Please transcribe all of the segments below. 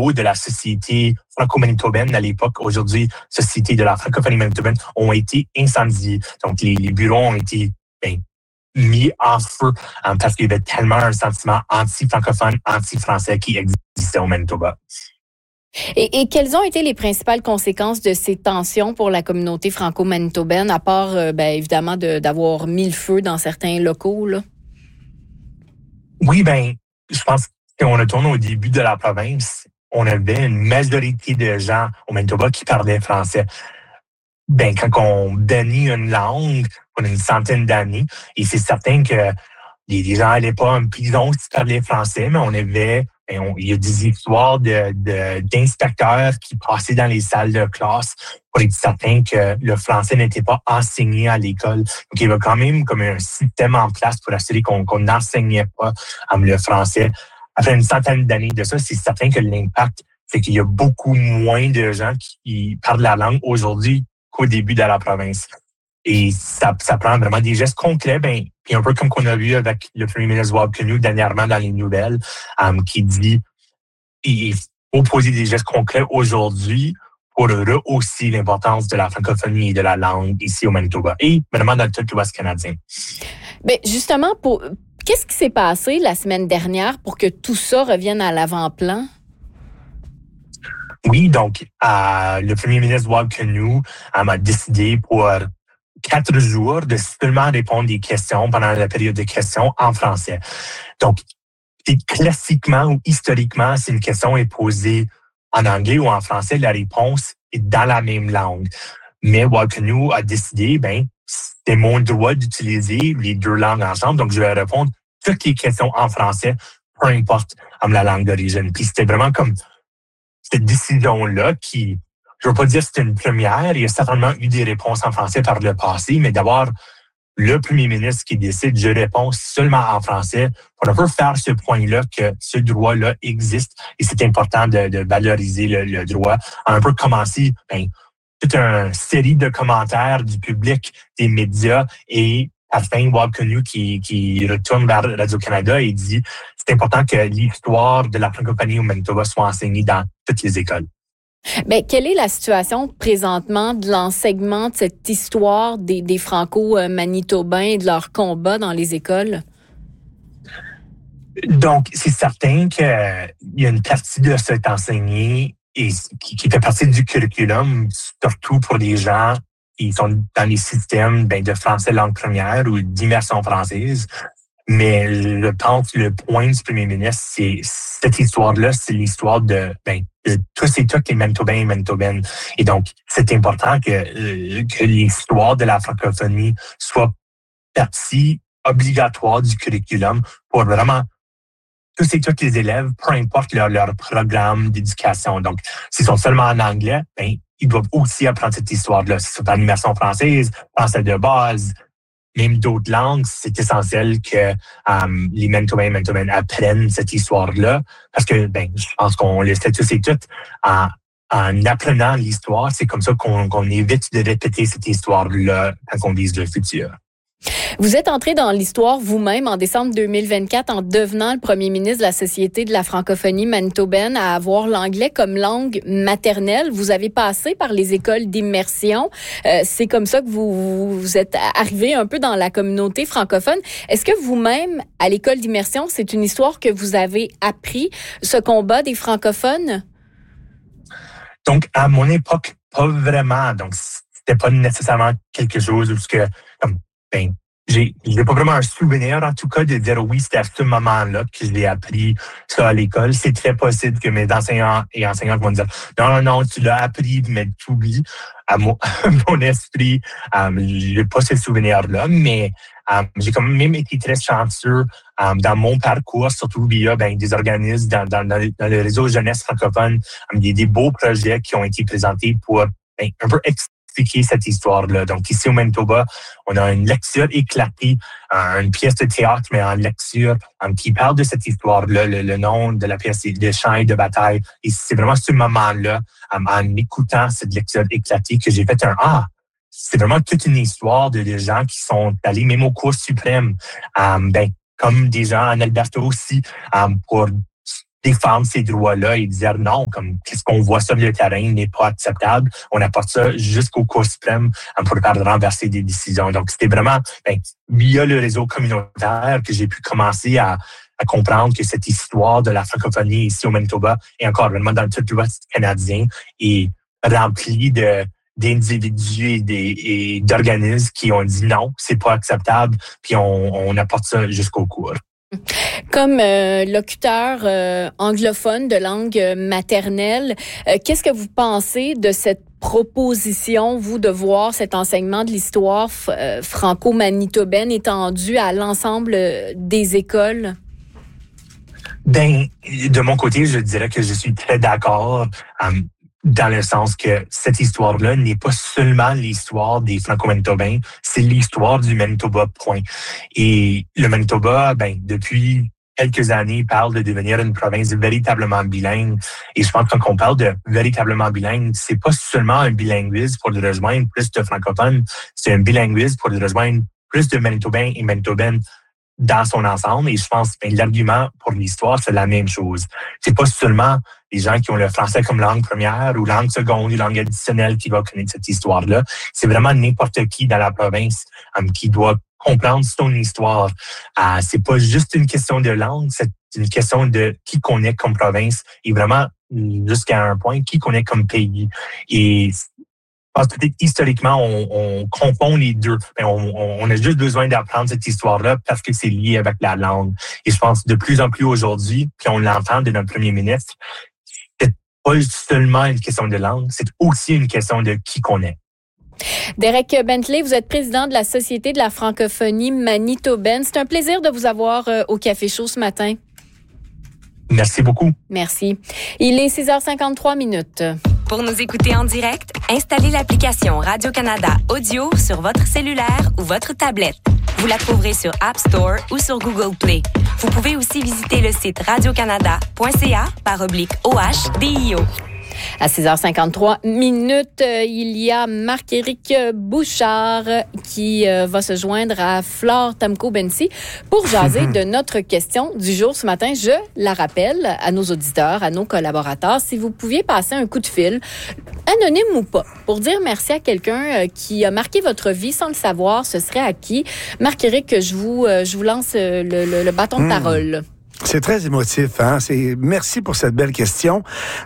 bureaux de la Société franco-manitobaine à l'époque, aujourd'hui Société de la francophonie manitobaine, ont été incendiés. Donc, les bureaux ont été mis en feu parce qu'il y avait tellement un sentiment anti-francophone, anti-français qui existait au Manitoba. Et quelles ont été les principales conséquences de ces tensions pour la communauté franco-manitobaine, à part, évidemment, d'avoir mis le feu dans certains locaux, là? Oui, je pense qu'on retourne au début de la province. On avait une majorité de gens au Manitoba qui parlaient français. Quand on bannit une langue pendant une centaine d'années, et c'est certain que les gens n'allaient pas en prison s'ils parlaient français, mais on avait, il y a des histoires d'inspecteurs qui passaient dans les salles de classe pour être certain que le français n'était pas enseigné à l'école. Donc, il y avait quand même comme un système en place pour assurer qu'on n'enseignait pas le français. Après une centaine d'années de ça, c'est certain que l'impact, c'est qu'il y a beaucoup moins de gens qui parlent la langue aujourd'hui qu'au début de la province. Et ça prend vraiment des gestes concrets, puis un peu comme qu'on a vu avec le premier ministre Wab Kinew dernièrement dans les nouvelles, qui dit il faut poser des gestes concrets aujourd'hui pour rehausser l'importance de la francophonie et de la langue ici au Manitoba et vraiment dans tout l'Ouest canadien. Justement, qu'est-ce qui s'est passé la semaine dernière pour que tout ça revienne à l'avant-plan? Oui, donc le premier ministre Wab Kinew a décidé pour 4 jours de seulement répondre des questions pendant la période de questions en français. Donc, classiquement ou historiquement, si une question est posée en anglais ou en français, la réponse est dans la même langue. Mais Wab Kinew a décidé, c'est mon droit d'utiliser les 2 langues ensemble, donc je vais répondre toutes les questions en français, peu importe la langue d'origine. Puis c'était vraiment comme cette décision-là qui, je ne veux pas dire que c'était une première, il y a certainement eu des réponses en français par le passé, mais d'avoir le premier ministre qui décide, je réponds seulement en français, pour un peu faire ce point-là que ce droit-là existe et c'est important de valoriser le droit. On a un peu commencé toute une série de commentaires du public, des médias et à la fin, Wab Kinew qui retourne vers Radio-Canada et dit c'est important que l'histoire de la francophonie au Manitoba soit enseignée dans toutes les écoles. Quelle est la situation présentement de l'enseignement de cette histoire des Franco-Manitobains et de leur combat dans les écoles? Donc, c'est certain qu'il y a une partie de cet enseigné et qui fait partie du curriculum, surtout pour les gens qui sont dans les systèmes de français langue première ou d'immersion française. Mais je pense que le point du premier ministre, c'est cette histoire-là, c'est l'histoire de tous et toutes les Manitobains et Manitobaines. Et donc, c'est important que l'histoire de la francophonie soit partie obligatoire du curriculum pour vraiment tous et toutes les élèves, peu importe leur programme d'éducation. Donc, s'ils sont seulement en anglais, ils doivent aussi apprendre cette histoire-là. Si c'est en immersion française, français de base, même d'autres langues, c'est essentiel que les Manitobains et Manitobaines apprennent cette histoire-là parce que je pense qu'on le sait tous et toutes, en apprenant l'histoire, c'est comme ça qu'on évite de répéter cette histoire-là quand on vise le futur. Vous êtes entré dans l'histoire vous-même en décembre 2024 en devenant le premier ministre de la Société de la francophonie manitobaine à avoir l'anglais comme langue maternelle. Vous avez passé par les écoles d'immersion. C'est comme ça que vous êtes arrivé un peu dans la communauté francophone. Est-ce que vous-même, à l'école d'immersion, c'est une histoire que vous avez appris, ce combat des francophones? Donc, à mon époque, pas vraiment. Donc, c'était pas nécessairement quelque chose où j'ai pas vraiment un souvenir, en tout cas, de dire oui, c'était à ce moment-là que j'ai appris ça à l'école. C'est très possible que mes enseignants et enseignantes vont dire non, tu l'as appris, mais tu oublies. À mon esprit, j'ai pas ce souvenir-là, mais j'ai quand même été très chanceux dans mon parcours, surtout via des organismes dans le réseau jeunesse francophone. Il y a des beaux projets qui ont été présentés pour un peu expliquer cette histoire-là. Donc, ici au Manitoba, on a une lecture éclatée, une pièce de théâtre, mais en lecture, qui parle de cette histoire-là. Le nom de la pièce, c'est « Le champ et de bataille ». Et c'est vraiment ce moment-là, en écoutant cette lecture éclatée, que j'ai fait c'est vraiment toute une histoire de gens qui sont allés même au cours suprême, comme des gens en Alberta aussi, pour défendre ces droits-là et dire non, comme qu'est-ce qu'on voit sur le terrain n'est pas acceptable. On apporte ça jusqu'au Cour suprême pour faire renverser des décisions. Donc, c'était vraiment via le réseau communautaire que j'ai pu commencer à comprendre que cette histoire de la francophonie ici au Manitoba et encore vraiment dans tout l'Ouest canadien est remplie d'individus et d'organismes qui ont dit non, c'est pas acceptable, puis on apporte ça jusqu'au cours. Comme locuteur anglophone de langue maternelle, qu'est-ce que vous pensez de cette proposition, vous, de voir cet enseignement de l'histoire franco-manitobaine étendu à l'ensemble des écoles? De mon côté, je dirais que je suis très d'accord. Dans le sens que cette histoire-là n'est pas seulement l'histoire des Franco-Manitobains, c'est l'histoire du Manitoba, point. Et le Manitoba, depuis quelques années, parle de devenir une province véritablement bilingue. Et je pense que quand on parle de véritablement bilingue, c'est pas seulement un bilinguisme pour rejoindre plus de francophones, c'est un bilinguisme pour rejoindre plus de Manitobains et Manitobaines dans son ensemble. Et je pense que l'argument pour l'histoire, c'est la même chose. C'est pas seulement les gens qui ont le français comme langue première ou langue seconde ou langue additionnelle qui va connaître cette histoire-là. C'est vraiment n'importe qui dans la province qui doit comprendre son histoire. C'est pas juste une question de langue, c'est une question de qui qu'on est comme province et vraiment, jusqu'à un point, qui qu'on est comme pays. Et parce que peut-être historiquement, on confond les deux. On a juste besoin d'apprendre cette histoire-là parce que c'est lié avec la langue. Et je pense de plus en plus aujourd'hui, puis on l'entend de notre premier ministre, c'est pas seulement une question de langue, c'est aussi une question de qui qu'on est. Derek Bentley, vous êtes président de la Société de la francophonie manitobaine. C'est un plaisir de vous avoir au Café Chaud ce matin. Merci beaucoup. Merci. Il est 6h53. Pour nous écouter en direct, installez l'application Radio-Canada Audio sur votre cellulaire ou votre tablette. Vous la trouverez sur App Store ou sur Google Play. Vous pouvez aussi visiter le site radiocanada.ca/OHDIO. À 6h53, il y a Marc-Éric Bouchard qui va se joindre à Flore Tamko-Bensi pour jaser de notre question du jour ce matin. Je la rappelle à nos auditeurs, à nos collaborateurs, si vous pouviez passer un coup de fil, anonyme ou pas, pour dire merci à quelqu'un qui a marqué votre vie sans le savoir, ce serait à qui? Marc-Éric, je vous lance le bâton de parole. C'est très émotif, hein. Merci pour cette belle question.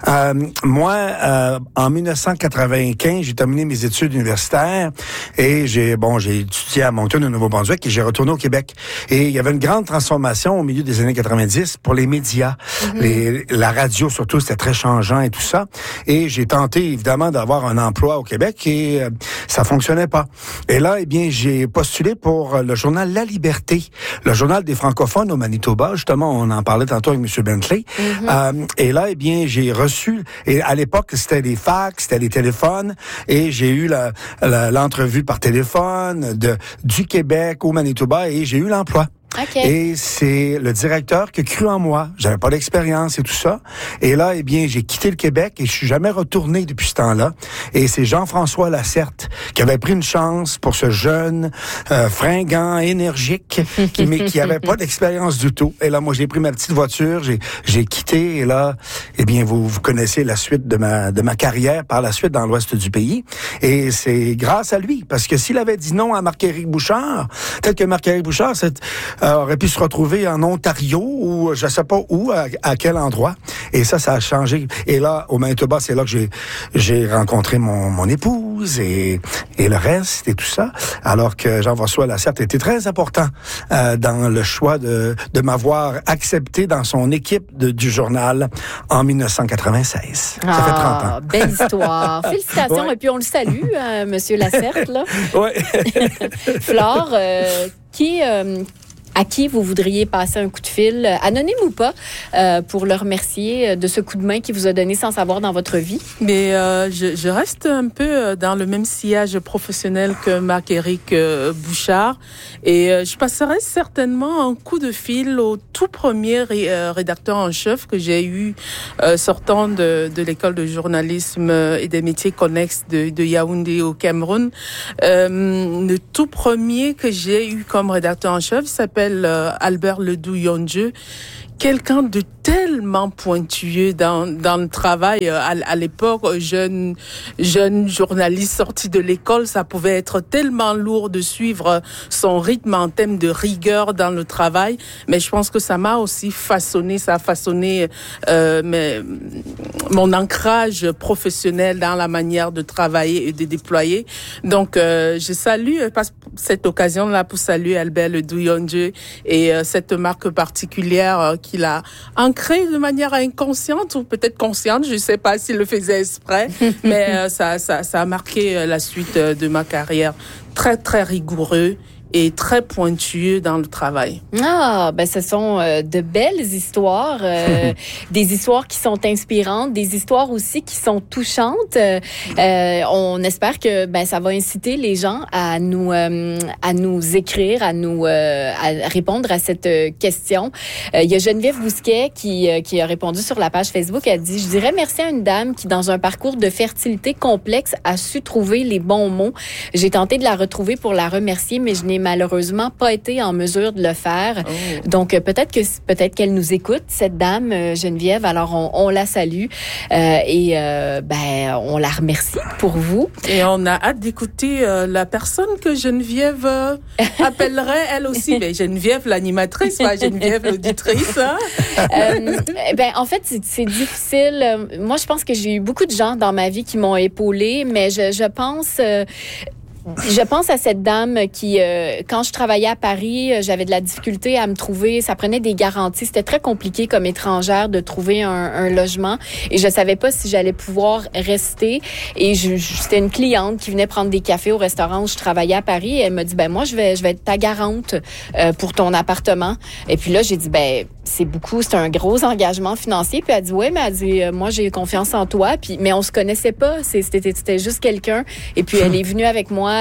Moi, en 1995, j'ai terminé mes études universitaires et j'ai étudié à Moncton, au Nouveau-Brunswick, et j'ai retourné au Québec. Et il y avait une grande transformation au milieu des années 90 pour les médias. La radio, surtout, c'était très changeant et tout ça. Et j'ai tenté, évidemment, d'avoir un emploi au Québec et ça fonctionnait pas. Et là, j'ai postulé pour le journal La Liberté, le journal des francophones au Manitoba, justement. On en parlait tantôt avec M. Bentley. Et là, j'ai reçu, et à l'époque, c'était les fax, c'était les téléphones, et j'ai eu l'entrevue par téléphone du Québec au Manitoba, et j'ai eu l'emploi. Okay. Et c'est le directeur qui a cru en moi. J'avais pas d'expérience et tout ça. Et là, j'ai quitté le Québec et je suis jamais retourné depuis ce temps-là. Et c'est Jean-François Lacerte qui avait pris une chance pour ce jeune, fringant, énergique, qui avait pas d'expérience du tout. Et là, moi, j'ai pris ma petite voiture, j'ai quitté. Et là, vous connaissez la suite de ma carrière par la suite dans l'ouest du pays. Et c'est grâce à lui. Parce que s'il avait dit non à Marc-Éric Bouchard, peut-être que Marc-Éric Bouchard, aurait pu se retrouver en Ontario ou je sais pas où, à quel endroit. Et ça a changé. Et là, au Manitoba, c'est là que j'ai rencontré mon épouse et le reste et tout ça. Alors que Jean-François Lacerte était très important dans le choix de m'avoir accepté dans son équipe du journal en 1996. Ça fait 30 ans. Belle histoire. Félicitations. Ouais. Et puis on le salue, Monsieur Lacerte, là. Oui. Flore, à qui vous voudriez passer un coup de fil, anonyme ou pas, pour le remercier de ce coup de main qu'il vous a donné sans savoir dans votre vie? Mais je reste un peu dans le même sillage professionnel que Marc-Éric Bouchard et je passerai certainement un coup de fil au tout premier rédacteur en chef que j'ai eu sortant de l'école de journalisme et des métiers connexes de Yaoundé au Cameroun. Le tout premier que j'ai eu comme rédacteur en chef s'appelle Albert Ledoux-Yondieu, quelqu'un de tellement pointueux dans le travail. À l'époque, jeune journaliste sorti de l'école, ça pouvait être tellement lourd de suivre son rythme en termes de rigueur dans le travail. Mais je pense que ça m'a aussi façonné, mon ancrage professionnel dans la manière de travailler et de déployer. Donc, je salue cette occasion-là pour saluer Albert Ledoux-Yondieu et cette marque particulière qu'il a ancrée de manière inconsciente ou peut-être consciente, je ne sais pas s'il le faisait exprès, mais ça a marqué la suite de ma carrière. Très, très rigoureux et très pointueux dans le travail. Ah, ben ce sont de belles histoires, des histoires qui sont inspirantes, des histoires aussi qui sont touchantes. On espère que ça va inciter les gens à nous écrire, à répondre à cette question. Il y a Geneviève Bousquet qui a répondu sur la page Facebook. Elle dit: je dirais merci à une dame qui, dans un parcours de fertilité complexe, a su trouver les bons mots. J'ai tenté de la retrouver pour la remercier, mais je n'ai malheureusement pas été en mesure de le faire. Oh. Donc, peut-être qu'elle nous écoute, cette dame, Geneviève. Alors, on la salue et on la remercie pour vous. Et on a hâte d'écouter la personne que Geneviève appellerait, elle aussi. Geneviève, l'animatrice, pas Geneviève, l'auditrice. Hein? En fait, c'est difficile. Moi, je pense que j'ai eu beaucoup de gens dans ma vie qui m'ont épaulée, mais je pense à cette dame qui, quand je travaillais à Paris, j'avais de la difficulté à me trouver. Ça prenait des garanties. C'était très compliqué comme étrangère de trouver un logement. Et je savais pas si j'allais pouvoir rester. Et c'était une cliente qui venait prendre des cafés au restaurant où je travaillais à Paris. Et elle m'a dit, moi, je vais être ta garante pour ton appartement. Et puis là, j'ai dit, c'est un gros engagement financier. Puis elle dit, ouais, mais elle dit, moi, j'ai confiance en toi. Mais on se connaissait pas. C'était juste quelqu'un. Et puis elle est venue avec moi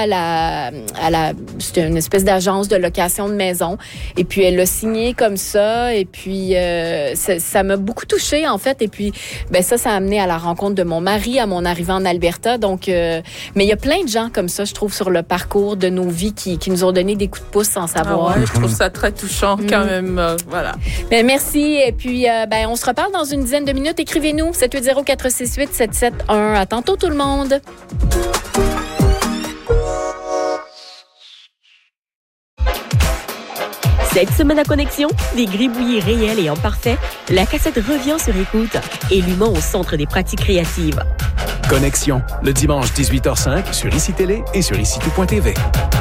c'était une espèce d'agence de location de maison. Et puis, elle l'a signé comme ça. Et puis, ça m'a beaucoup touchée, en fait. Et puis, ça a amené à la rencontre de mon mari à mon arrivée en Alberta. Donc, mais il y a plein de gens comme ça, je trouve, sur le parcours de nos vies qui nous ont donné des coups de pouce sans savoir. Ah ouais, je trouve ça très touchant quand même. Voilà. Mais merci. Et puis, on se reparle dans une dizaine de minutes. Écrivez-nous 780-468-771. À tantôt, tout le monde. Cette semaine à Connexion, des gribouillis réels et en parfait, la cassette revient sur écoute et l'humain au centre des pratiques créatives. Connexion, le dimanche 18h05 sur ICI Télé et sur ICITOU.tv.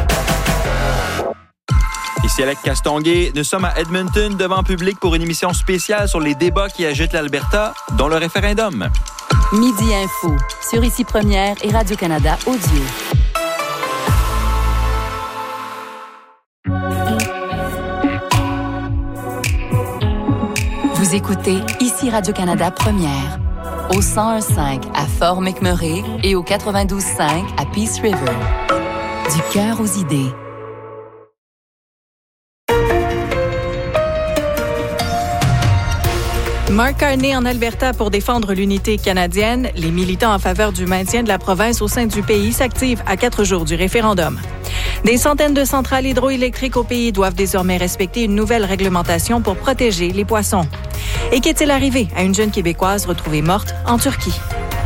Ici Alec Castonguay, nous sommes à Edmonton devant public pour une émission spéciale sur les débats qui agitent l'Alberta, dont le référendum. Midi Info, sur ICI Première et Radio-Canada Audio. Vous écoutez ici Radio-Canada Première, au 101.5 à Fort McMurray et au 92.5 à Peace River. Du cœur aux idées. Mark Carney en Alberta pour défendre l'unité canadienne. Les militants en faveur du maintien de la province au sein du pays s'activent à 4 jours du référendum. Des centaines de centrales hydroélectriques au pays doivent désormais respecter une nouvelle réglementation pour protéger les poissons. Et qu'est-il arrivé à une jeune Québécoise retrouvée morte en Turquie?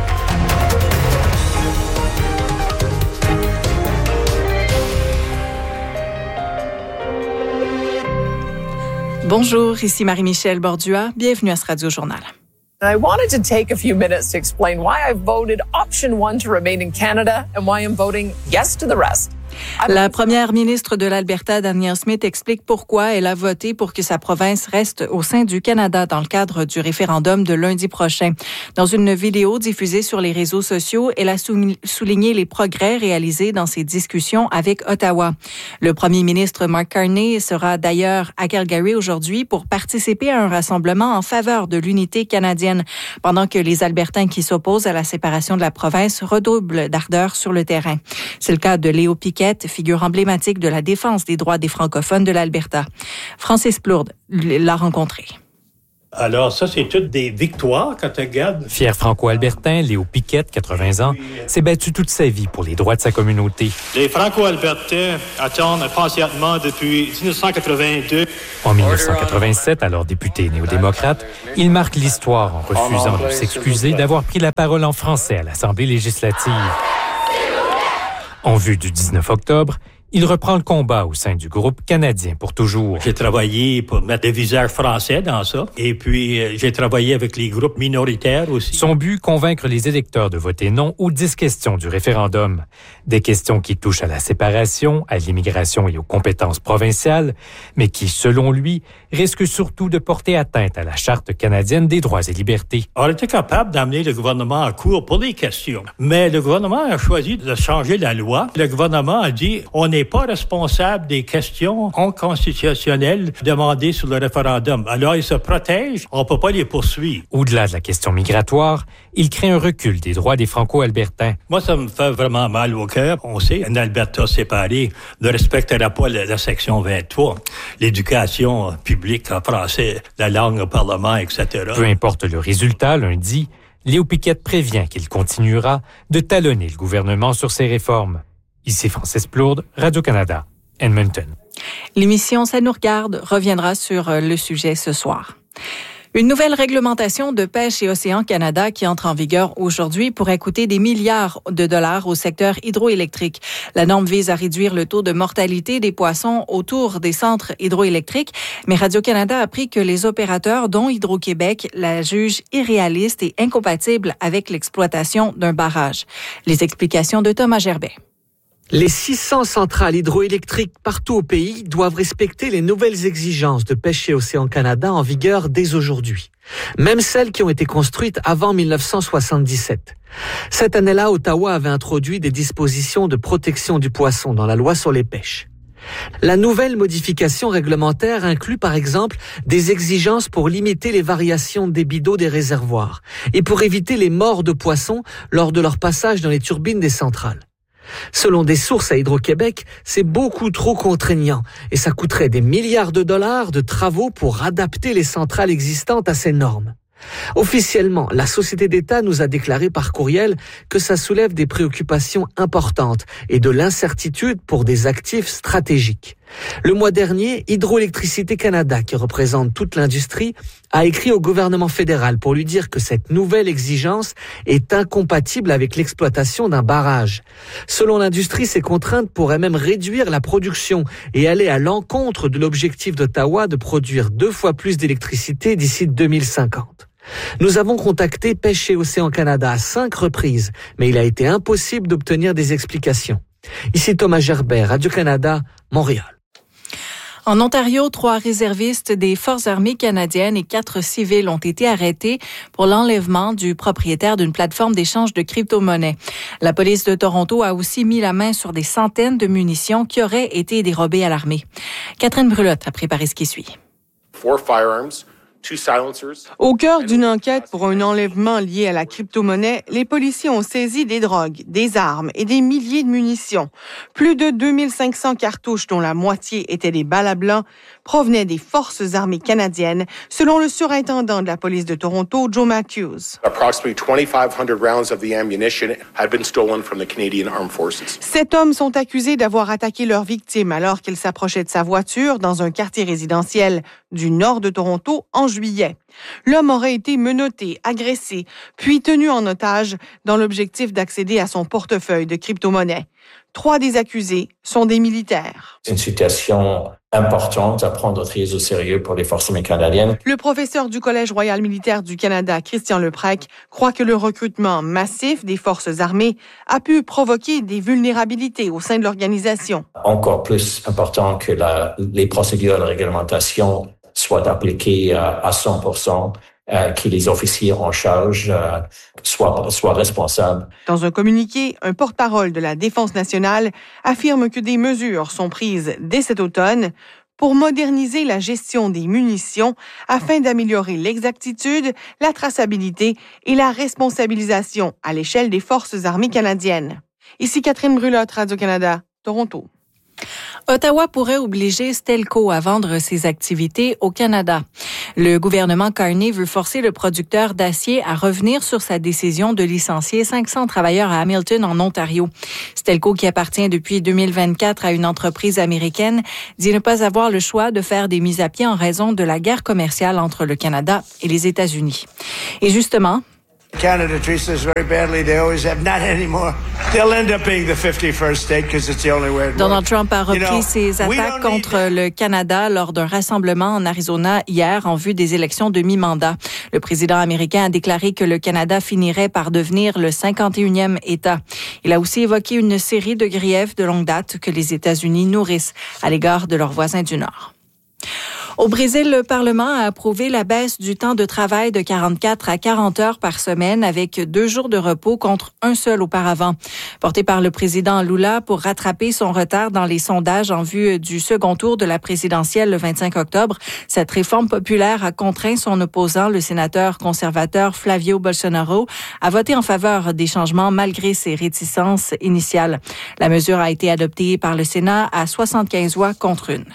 Bonjour, ici Marie-Michel Bordua. Bienvenue à ce Radio Journal. I wanted to take a few minutes to explain why I voted option 1 to remain in Canada and why I'm voting yes to the rest. La première ministre de l'Alberta, Danielle Smith, explique pourquoi elle a voté pour que sa province reste au sein du Canada dans le cadre du référendum de lundi prochain. Dans une vidéo diffusée sur les réseaux sociaux, elle a souligné les progrès réalisés dans ses discussions avec Ottawa. Le premier ministre Mark Carney sera d'ailleurs à Calgary aujourd'hui pour participer à un rassemblement en faveur de l'unité canadienne, pendant que les Albertains qui s'opposent à la séparation de la province redoublent d'ardeur sur le terrain. C'est le cas de Léo Piquet, figure emblématique de la défense des droits des francophones de l'Alberta. Francis Plourde l'a rencontré. Alors ça, c'est toutes des victoires quand tu regardes. Fier franco-albertain, Léo Piquette, 80 ans, s'est battu toute sa vie pour les droits de sa communauté. Les franco-albertains attendent patiemment depuis 1982. En 1987, alors député néo-démocrate, il marque l'histoire en refusant de s'excuser d'avoir pris la parole en français à l'Assemblée législative. En vue du 19 octobre, il reprend le combat au sein du groupe Canadien pour toujours. J'ai travaillé pour mettre des visages français dans ça. Et puis, j'ai travaillé avec les groupes minoritaires aussi. Son but, convaincre les électeurs de voter non aux 10 questions du référendum. Des questions qui touchent à la séparation, à l'immigration et aux compétences provinciales, mais qui, selon lui, risquent surtout de porter atteinte à la Charte canadienne des droits et libertés. On était capable d'amener le gouvernement en cours pour les questions. Mais le gouvernement a choisi de changer la loi. Le gouvernement a dit, on n'est pas responsable des questions inconstitutionnelles demandées sur le référendum. Alors, ils se protègent, on ne peut pas les poursuivre. Au-delà de la question migratoire, il crée un recul des droits des Franco-albertains. Moi, ça me fait vraiment mal au cœur. On sait, un Alberta séparé ne respectera pas la section 23, l'éducation publique en français, la langue au Parlement, etc. Peu importe le résultat, lundi, Léo Piquette prévient qu'il continuera de talonner le gouvernement sur ses réformes. Ici Francis Plourde, Radio-Canada, Edmonton. L'émission Ça nous regarde reviendra sur le sujet ce soir. Une nouvelle réglementation de pêche et Océan Canada qui entre en vigueur aujourd'hui pourrait coûter des milliards de dollars au secteur hydroélectrique. La norme vise à réduire le taux de mortalité des poissons autour des centres hydroélectriques, mais Radio-Canada a appris que les opérateurs, dont Hydro-Québec, la jugent irréaliste et incompatible avec l'exploitation d'un barrage. Les explications de Thomas Gerbet. Les 600 centrales hydroélectriques partout au pays doivent respecter les nouvelles exigences de pêche et Océan Canada en vigueur dès aujourd'hui. Même celles qui ont été construites avant 1977. Cette année-là, Ottawa avait introduit des dispositions de protection du poisson dans la loi sur les pêches. La nouvelle modification réglementaire inclut par exemple des exigences pour limiter les variations de débit d'eau des réservoirs et pour éviter les morts de poissons lors de leur passage dans les turbines des centrales. Selon des sources à Hydro-Québec, c'est beaucoup trop contraignant et ça coûterait des milliards de dollars de travaux pour adapter les centrales existantes à ces normes. Officiellement, la Société d'État nous a déclaré par courriel que ça soulève des préoccupations importantes et de l'incertitude pour des actifs stratégiques. Le mois dernier, Hydroélectricité Canada, qui représente toute l'industrie, a écrit au gouvernement fédéral pour lui dire que cette nouvelle exigence est incompatible avec l'exploitation d'un barrage. Selon l'industrie, ces contraintes pourraient même réduire la production et aller à l'encontre de l'objectif d'Ottawa de produire 2 fois plus d'électricité d'ici 2050. Nous avons contacté Pêche et Océan Canada à 5 reprises, mais il a été impossible d'obtenir des explications. Ici Thomas Gerbet, Radio-Canada, Montréal. En Ontario, 3 réservistes des Forces armées canadiennes et 4 civils ont été arrêtés pour l'enlèvement du propriétaire d'une plateforme d'échange de crypto-monnaies. La police de Toronto a aussi mis la main sur des centaines de munitions qui auraient été dérobées à l'armée. Catherine Brulotte a préparé ce qui suit. 4 firearms. 2 silencers. Au cœur d'une enquête pour un enlèvement lié à la crypto-monnaie, les policiers ont saisi des drogues, des armes et des milliers de munitions. Plus de 2500 cartouches, dont la moitié étaient des balles à blanc, provenaient des Forces armées canadiennes, selon le surintendant de la police de Toronto, Joe Matthews. Approximately 2,500 rounds of the ammunition had been stolen from the Canadian Armed Forces. 7 hommes sont accusés d'avoir attaqué leur victime alors qu'ils s'approchaient de sa voiture dans un quartier résidentiel du nord de Toronto en juillet. L'homme aurait été menotté, agressé, puis tenu en otage dans l'objectif d'accéder à son portefeuille de crypto-monnaies. 3 des accusés sont des militaires. C'est une situation importante à prendre très au sérieux pour les forces armées canadiennes. Le professeur du Collège royal militaire du Canada, Christian Leprec, croit que le recrutement massif des forces armées a pu provoquer des vulnérabilités au sein de l'organisation. Encore plus important que les procédures de réglementation soient appliquées à 100%. Que les officiers en charge soient responsables. Dans un communiqué, un porte-parole de la Défense nationale affirme que des mesures sont prises dès cet automne pour moderniser la gestion des munitions afin d'améliorer l'exactitude, la traçabilité et la responsabilisation à l'échelle des Forces armées canadiennes. Ici Catherine Brulotte, Radio-Canada, Toronto. Ottawa pourrait obliger Stelco à vendre ses activités au Canada. Le gouvernement Carney veut forcer le producteur d'acier à revenir sur sa décision de licencier 500 travailleurs à Hamilton, en Ontario. Stelco, qui appartient depuis 2024 à une entreprise américaine, dit ne pas avoir le choix de faire des mises à pied en raison de la guerre commerciale entre le Canada et les États-Unis. Et justement, Canada treats us very badly. They always have. Not anymore. They'll end up being the 51st state because it's the only way it works. Donald Trump a repris ses attaques contre le Canada lors d'un rassemblement en Arizona hier en vue des élections de mi-mandat. Le président américain a déclaré que le Canada finirait par devenir le 51e État. Il a aussi évoqué une série de griefs de longue date que les États-Unis nourrissent à l'égard de leurs voisins du Nord. Au Brésil, le Parlement a approuvé la baisse du temps de travail de 44 à 40 heures par semaine avec 2 jours de repos contre un seul auparavant. Porté par le président Lula pour rattraper son retard dans les sondages en vue du second tour de la présidentielle le 25 octobre, cette réforme populaire a contraint son opposant, le sénateur conservateur Flavio Bolsonaro, à voter en faveur des changements malgré ses réticences initiales. La mesure a été adoptée par le Sénat à 75 voix contre 1.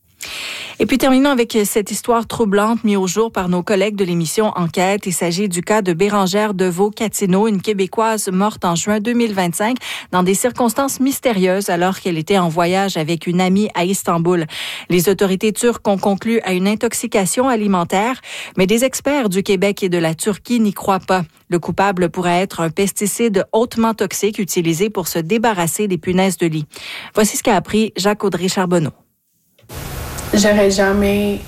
Et puis terminons avec cette histoire troublante mise au jour par nos collègues de l'émission Enquête. Il s'agit du cas de Bérangère Deveau-Catino, une Québécoise morte en juin 2025 dans des circonstances mystérieuses alors qu'elle était en voyage avec une amie à Istanbul. Les autorités turques ont conclu à une intoxication alimentaire, mais des experts du Québec et de la Turquie n'y croient pas. Le coupable pourrait être un pesticide hautement toxique utilisé pour se débarrasser des punaises de lit. Voici ce qu'a appris Jacques-Audrey Charbonneau. J'aurais jamais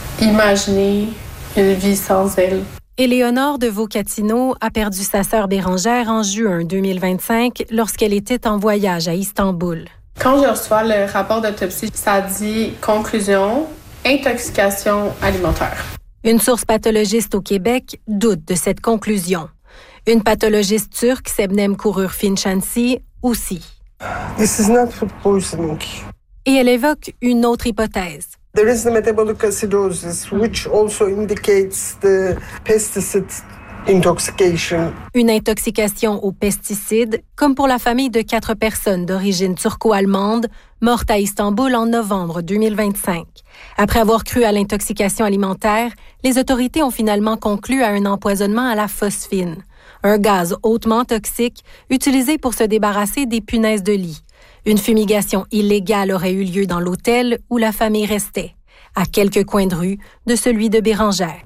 imaginé une vie sans elle. Éléonore Deveau-Catino a perdu sa sœur Bérangère en juin 2025 lorsqu'elle était en voyage à Istanbul. Quand je reçois le rapport d'autopsie, ça dit conclusion, intoxication alimentaire. Une source pathologiste au Québec doute de cette conclusion. Une pathologiste turque, Sebnem Kurur-Finchansi, aussi. This is not food poisoning. Et elle évoque une autre hypothèse. There is the metabolic acidosis, which also indicates the pesticide intoxication. Une intoxication aux pesticides, comme pour la famille de 4 personnes d'origine turco-allemande, morte à Istanbul en novembre 2025. Après avoir cru à l'intoxication alimentaire, les autorités ont finalement conclu à un empoisonnement à la phosphine, un gaz hautement toxique utilisé pour se débarrasser des punaises de lit. Une fumigation illégale aurait eu lieu dans l'hôtel où la famille restait, à quelques coins de rue de celui de Bérangère.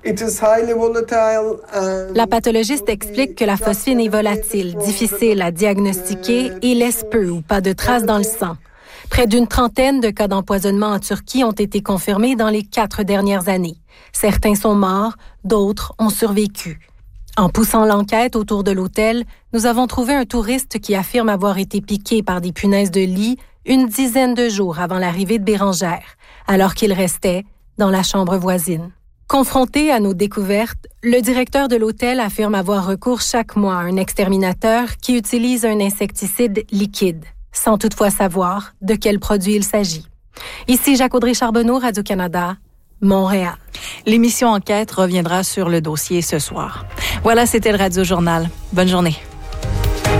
La pathologiste explique que la phosphine est volatile, difficile à diagnostiquer et laisse peu ou pas de traces dans le sang. Près d'une trentaine de cas d'empoisonnement en Turquie ont été confirmés dans les 4 dernières années. Certains sont morts, d'autres ont survécu. En poussant l'enquête autour de l'hôtel, nous avons trouvé un touriste qui affirme avoir été piqué par des punaises de lit une dizaine de jours avant l'arrivée de Bérangère, alors qu'il restait dans la chambre voisine. Confronté à nos découvertes, le directeur de l'hôtel affirme avoir recours chaque mois à un exterminateur qui utilise un insecticide liquide, sans toutefois savoir de quel produit il s'agit. Ici Jacques-Audrey Charbonneau, Radio-Canada, Montréal. L'émission Enquête reviendra sur le dossier ce soir. Voilà, c'était le Radio Journal. Bonne journée.